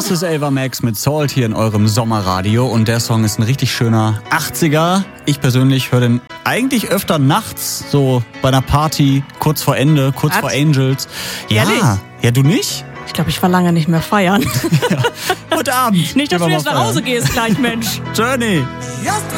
Das ist Ava Max mit Salt hier in eurem Sommerradio und der Song ist ein richtig schöner 80er. Ich persönlich höre den eigentlich öfter nachts, so bei einer Party, kurz vor Ende, kurz vor Angels. Ja, Ehrlich? Ja, du nicht? Ich glaube, ich war lange nicht mehr feiern. Heute Abend. Nicht, dass du jetzt nach Hause gehst gleich, Mensch. Journey.